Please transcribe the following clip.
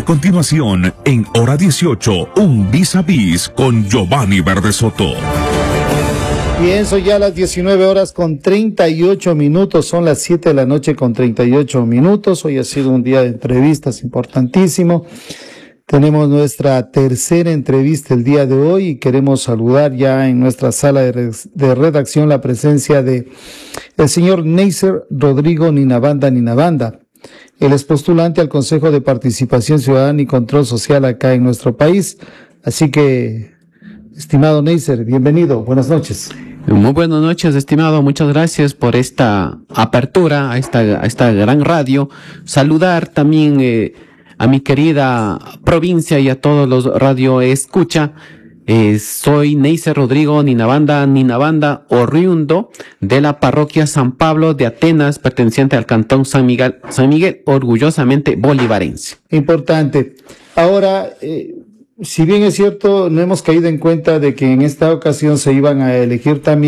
A continuación, en hora 18, un vis a vis con Giovanni Verde Soto. Bien, son ya las 19 horas con 38 minutos, son las 7 de la noche con 38 minutos. Hoy ha sido un día de entrevistas importantísimo. Tenemos nuestra tercera entrevista el día de hoy y queremos saludar ya en nuestra sala de redacción la presencia de el señor Neisser Rodrigo Ninabanda. Él es postulante al Consejo de Participación Ciudadana y Control Social acá en nuestro país. Así que, estimado Neisser, bienvenido. Buenas noches. Muy buenas noches, estimado. Muchas gracias por esta apertura a esta gran radio. Saludar también a mi querida provincia y a todos los radio escucha. Soy Neisser Rodrigo Ninabanda, oriundo de la parroquia San Pablo de Atenas, perteneciente al cantón San Miguel, orgullosamente bolivarense. Importante. Ahora, si bien es cierto, no hemos caído en cuenta de que en esta ocasión se iban a elegir también